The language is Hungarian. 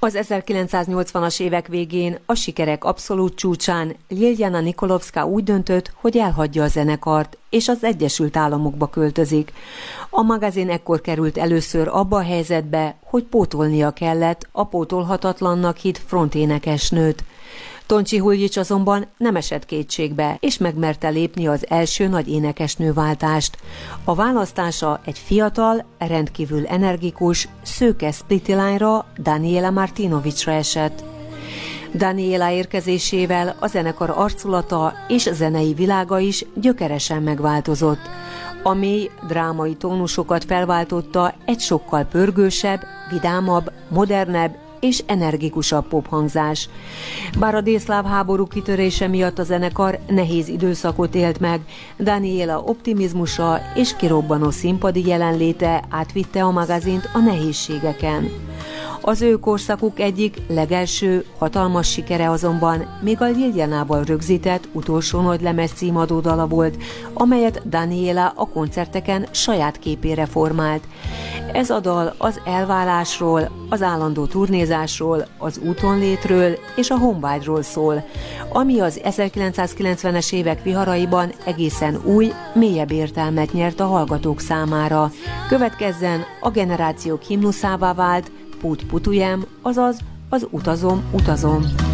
Az 1980-as évek végén a sikerek abszolút csúcsán Ljiljana Nikolovska úgy döntött, hogy elhagyja a zenekart, és az Egyesült Államokba költözik. A magazin ekkor került először abba a helyzetbe, hogy pótolnia kellett a pótolhatatlannak hitt fronténekesnőt. Tonczy Huljics azonban nem esett kétségbe, és megmerte lépni az első nagy énekesnőváltást. A választása egy fiatal, rendkívül energikus, szőke splittilányra, Daniela Martinovicsra esett. Daniela érkezésével a zenekar arculata és zenei világa is gyökeresen megváltozott. A mély, drámai tónusokat felváltotta egy sokkal pörgősebb, vidámabb, modernebb és energikusabb pophangzás. Bár a délszláv háború kitörése miatt a zenekar nehéz időszakot élt meg, Daniela optimizmusa és kirobbanó színpadi jelenléte átvitte a magazint a nehézségeken. Az ő korszakuk egyik legelső hatalmas sikere azonban még a Liljanával rögzített utolsó nagylemez címadó dala volt, amelyet Daniela a koncerteken saját képére formált. Ez a dal az elválásról, az állandó turnézásról, az útonlétről és a honvágyról szól, ami az 1990-es évek viharaiban egészen új, mélyebb értelmet nyert a hallgatók számára. Következzen a generációk himnuszává vált Put Putujem, azaz az Utazom, utazom.